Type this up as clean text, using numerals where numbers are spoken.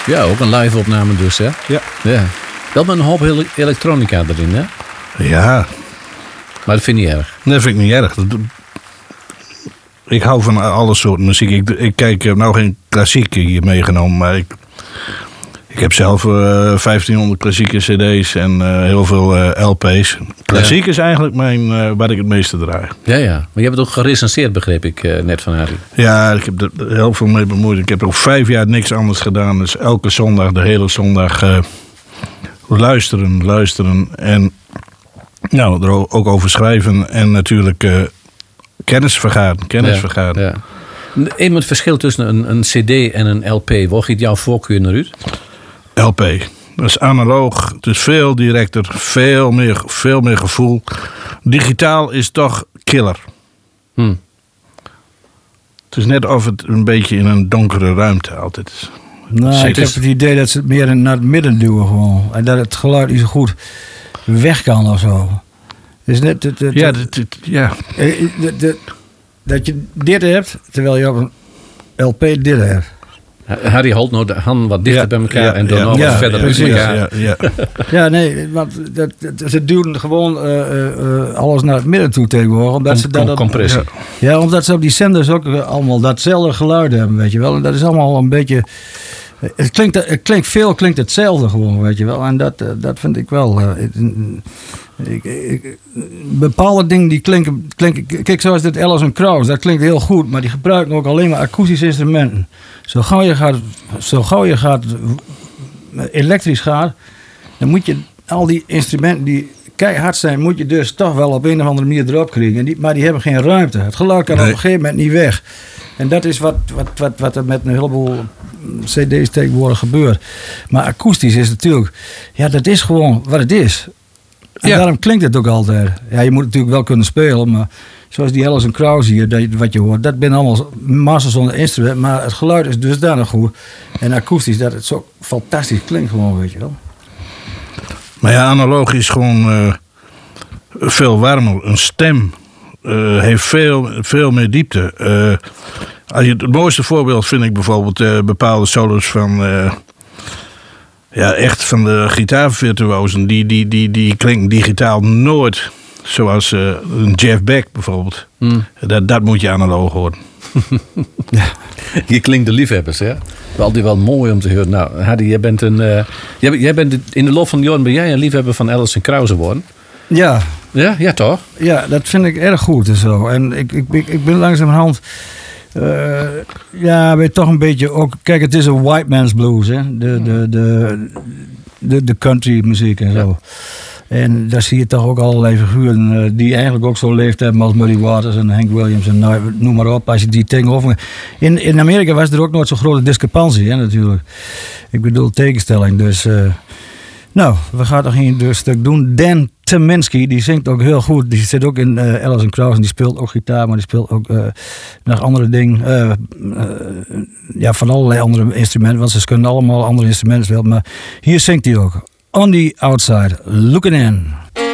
Ja, ook een live opname dus, hè? Ja. Wel met een hoop elektronica erin, hè? Ja. Maar dat vind je niet erg? Nee, dat vind ik niet erg. Ik hou van alle soorten muziek. Ik kijk, nou geen klassiek hier meegenomen, maar ik heb zelf 1500 klassieke cd's en heel veel LP's. Klassiek is eigenlijk waar ik het meeste draai. Ja. Maar je hebt het ook gerecenseerd, begreep ik net van Harry. Ja, ik heb er heel veel mee bemoeid. Ik heb ook 5 jaar niks anders gedaan. Dus elke zondag, de hele zondag, luisteren. En nou, er ook over schrijven. En natuurlijk kennis vergaren. Ja. Even het verschil tussen een cd en een LP. Waar gaat jouw voorkeur naar uit? LP. Dat is analoog. Het is veel directer. Veel meer gevoel. Digitaal is toch killer. Het is net of het een beetje in een donkere ruimte altijd is. Nou, ik heb het idee dat ze het meer naar het midden duwen gewoon. En dat het geluid niet zo goed weg kan of zo. Dus net dat je dit hebt, terwijl je op een LP dit hebt. Harry houdt nou de handen wat dichter bij elkaar en dan wat verder bij elkaar. Ja, nee, want ze duwen gewoon alles naar het midden toe tegenwoordig. Omdat compressie. Ja, omdat ze op die zenders ook allemaal datzelfde geluid hebben, weet je wel. En dat is allemaal een beetje... Het klinkt hetzelfde gewoon, weet je wel. En dat vind ik wel... bepaalde dingen die klinken... Kijk, zoals dit Alison Krauss, dat klinkt heel goed, maar die gebruiken ook alleen maar akoestische instrumenten. Zo gauw je gaat elektrisch gaat, dan moet je al die instrumenten die keihard zijn, moet je dus toch wel op een of andere manier erop krijgen. Maar die hebben geen ruimte. Het geluid kan op een gegeven moment niet weg. En dat is wat er met een heleboel cd's tegenwoordig gebeurt. Maar akoestisch is natuurlijk... Ja, dat is gewoon wat het is. En daarom klinkt het ook altijd. Ja, je moet natuurlijk wel kunnen spelen, maar... Zoals die Alison Krauss hier, wat je hoort... Dat zijn allemaal masters zonder instrument... maar het geluid is dusdanig goed. En akoestisch, dat het zo fantastisch klinkt gewoon, weet je wel. Maar ja, analoog is gewoon veel warmer. Een stem heeft veel meer diepte. Het mooiste voorbeeld vind ik bijvoorbeeld... bepaalde solos van... echt van de gitaarvirtuosen. Die klinken digitaal nooit... Zoals een Jeff Beck bijvoorbeeld. Dat moet je analoog horen. Je klinkt de liefhebbers, hè? Altijd wel mooi om te horen. Nou, Harry, jij bent in de loop van de jaren ben jij een liefhebber van Alison Krauss geworden. Ja. Ja, toch? Ja, dat vind ik erg goed en zo. En ik ben langzamerhand... weet toch een beetje ook... Kijk, het is een white man's blues, hè? De country muziek en zo. Ja. En daar zie je toch ook allerlei figuren die eigenlijk ook zo leefd hebben als Muddy Waters en Hank Williams en noem maar op. Als je die tegenover... In Amerika was er ook nooit zo'n grote discrepantie, hè, natuurlijk. Ik bedoel tegenstelling, dus... we gaan toch een stuk doen. Dan Tyminski, die zingt ook heel goed. Die zit ook in Alison Krauss en die speelt ook gitaar, maar die speelt ook nog andere dingen. Van allerlei andere instrumenten, want ze kunnen allemaal andere instrumenten spelen. Maar hier zingt hij ook. On the Outside, Looking In.